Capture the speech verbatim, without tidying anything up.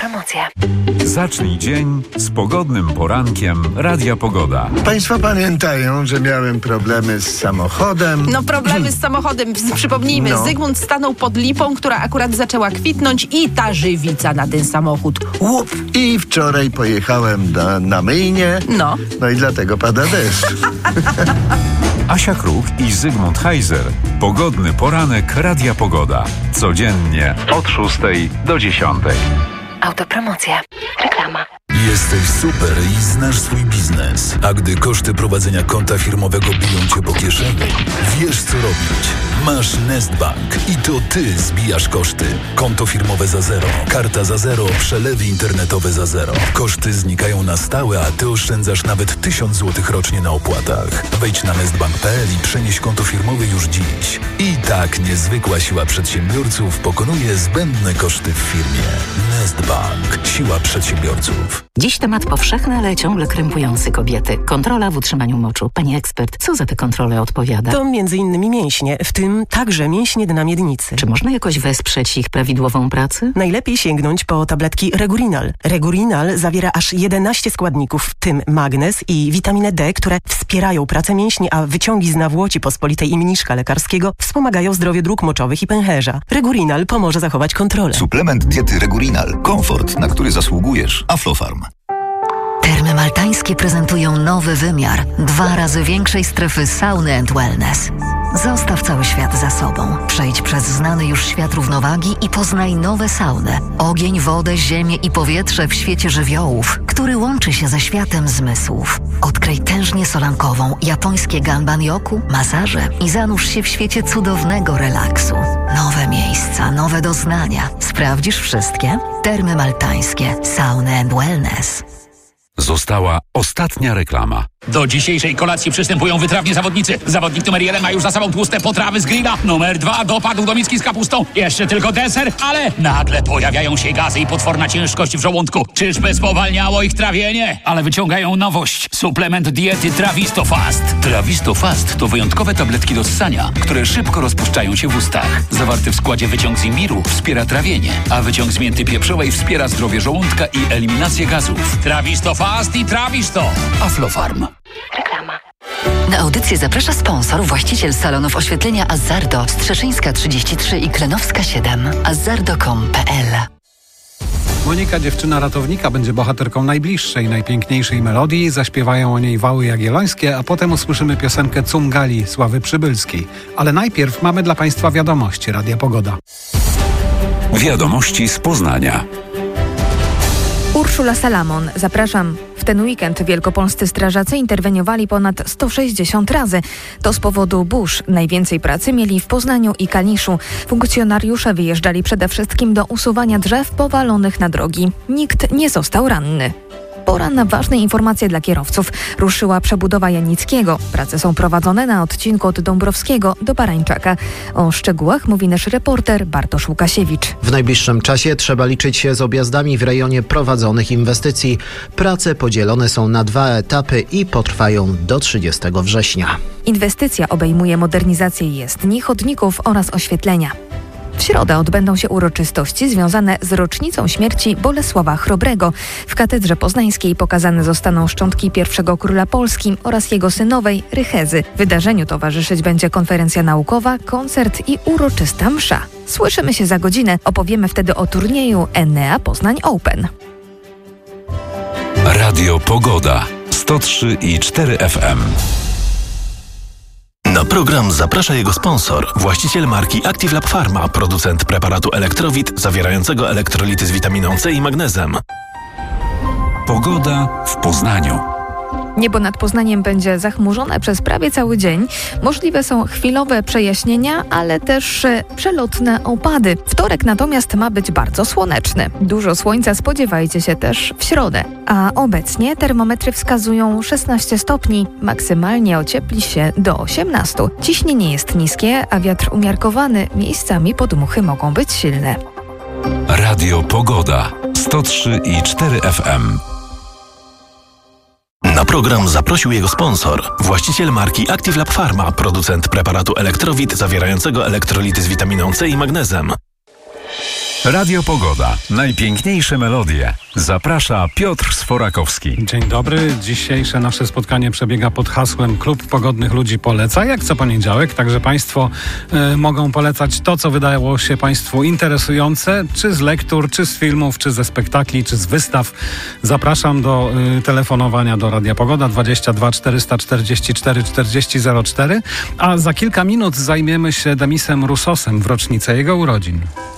Autopromocja. Zacznij dzień z pogodnym porankiem Radia Pogoda. Państwo pamiętają, że miałem problemy z samochodem. No problemy z samochodem, przypomnijmy, No. Zygmunt stanął pod lipą, która akurat zaczęła kwitnąć i ta żywica na ten samochód. Łup! I wczoraj pojechałem na, na myjnię. No. No i dlatego pada deszcz. Asia Kruk i Zygmunt Heiser. Pogodny poranek Radia Pogoda. Codziennie od szóstej do dziesiątej. Autopromocja. Reklama. Jesteś super i znasz swój biznes. A gdy koszty prowadzenia konta firmowego biją cię po kieszeni, wiesz co robić. Masz Nestbank i to ty zbijasz koszty. Konto firmowe za zero, karta za zero, przelewy internetowe za zero. Koszty znikają na stałe, a ty oszczędzasz nawet tysiąc złotych rocznie na opłatach. Wejdź na nestbank kropka p l i przenieś konto firmowe już dziś. I tak niezwykła siła przedsiębiorców pokonuje zbędne koszty w firmie. Nestbank. Siła przedsiębiorców. Dziś temat powszechny, ale ciągle krępujący kobiety. Kontrola w utrzymaniu moczu. Pani ekspert, co za tę kontrolę odpowiada? To między innymi mięśnie, w tym także mięśnie dna miednicy. Czy można jakoś wesprzeć ich prawidłową pracę? Najlepiej sięgnąć po tabletki Regurinal. Regurinal zawiera aż jedenaście składników, w tym magnez i witaminę D, które wspierają pracę mięśni, a wyciągi z nawłoci pospolitej i mniszka lekarskiego wspomagają zdrowie dróg moczowych i pęcherza. Regurinal pomoże zachować kontrolę. Suplement diety Regurinal. Komfort, na który zasługujesz. Aflofarm. Termy Maltańskie prezentują nowy wymiar. Dwa razy większej strefy sauny and wellness. Zostaw cały świat za sobą. Przejdź przez znany już świat równowagi i poznaj nowe sauny. Ogień, wodę, ziemię i powietrze w świecie żywiołów, który łączy się ze światem zmysłów. Odkryj tężnię solankową, japońskie ganban-yoku, masaże i zanurz się w świecie cudownego relaksu. Nowe miejsca, nowe doznania. Sprawdzisz wszystkie? Termy Maltańskie. Sauny and wellness. Została ostatnia reklama. Do dzisiejszej kolacji przystępują wytrawni zawodnicy. Zawodnik numer jeden ma już za sobą tłuste potrawy z grilla. Numer dwa dopadł do miski z kapustą. Jeszcze tylko deser, ale nagle pojawiają się gazy i potworna ciężkość w żołądku. Czyżby spowalniało ich trawienie? Ale wyciągają nowość. Suplement diety Trawisto Fast. Trawisto Fast to wyjątkowe tabletki do ssania, które szybko rozpuszczają się w ustach. Zawarty w składzie wyciąg z imbiru wspiera trawienie, a wyciąg z mięty pieprzowej wspiera zdrowie żołądka i eliminację gazów. Trawisto Fast i Trawisto. Aflofarm. Reklama. Na audycję zaprasza sponsor, właściciel salonów oświetlenia Azzardo, Strzeszyńska trzydzieści trzy i Klenowska siedem. azzardo kropka com kropka p l. Monika, dziewczyna ratownika, będzie bohaterką najbliższej, najpiękniejszej melodii. Zaśpiewają o niej Wały Jagiellońskie, a potem usłyszymy piosenkę Cumgali Sławy Przybylskiej. Ale najpierw mamy dla Państwa wiadomości Radia Pogoda. Wiadomości z Poznania. Urszula Salamon. Zapraszam. W ten weekend wielkopolscy strażacy interweniowali ponad sto sześćdziesiąt razy. To z powodu burz. Najwięcej pracy mieli w Poznaniu i Kaliszu. Funkcjonariusze wyjeżdżali przede wszystkim do usuwania drzew powalonych na drogi. Nikt nie został ranny. Pora na ważne informacje dla kierowców. Ruszyła przebudowa Janickiego. Prace są prowadzone na odcinku od Dąbrowskiego do Barańczaka. O szczegółach mówi nasz reporter Bartosz Łukasiewicz. W najbliższym czasie trzeba liczyć się z objazdami w rejonie prowadzonych inwestycji. Prace podzielone są na dwa etapy i potrwają do trzydziestego września. Inwestycja obejmuje modernizację jezdni, chodników oraz oświetlenia. W środę odbędą się uroczystości związane z rocznicą śmierci Bolesława Chrobrego. W Katedrze Poznańskiej pokazane zostaną szczątki pierwszego króla Polski oraz jego synowej Rychezy. Wydarzeniu towarzyszyć będzie konferencja naukowa, koncert i uroczysta msza. Słyszymy się za godzinę. Opowiemy wtedy o turnieju Enea Poznań Open. Radio Pogoda sto trzy i cztery F M. Na program zaprasza jego sponsor, właściciel marki Active Lab Pharma, producent preparatu Elektrowit zawierającego elektrolity z witaminą C i magnezem. Pogoda w Poznaniu. Niebo nad Poznaniem będzie zachmurzone przez prawie cały dzień. Możliwe są chwilowe przejaśnienia, ale też przelotne opady. Wtorek natomiast ma być bardzo słoneczny. Dużo słońca spodziewajcie się też w środę. A obecnie termometry wskazują szesnaście stopni. Maksymalnie ociepli się do osiemnastu. Ciśnienie jest niskie, a wiatr umiarkowany. Miejscami podmuchy mogą być silne. Radio Pogoda sto trzy i cztery F M. Na program zaprosił jego sponsor, właściciel marki Active Lab Pharma, producent preparatu Elektrowit zawierającego elektrolity z witaminą C i magnezem. Radio Pogoda. Najpiękniejsze melodie. Zaprasza Piotr Sforakowski. Dzień dobry. Dzisiejsze nasze spotkanie przebiega pod hasłem Klub Pogodnych Ludzi poleca. Jak co poniedziałek, także Państwo y, mogą polecać to, co wydało się Państwu interesujące, czy z lektur, czy z filmów, czy ze spektakli, czy z wystaw. Zapraszam do y, telefonowania do Radia Pogoda dwadzieścia dwa czterysta czterdzieści cztery czterdzieści zero cztery, a za kilka minut zajmiemy się Demisem Roussosem w rocznicę jego urodzin.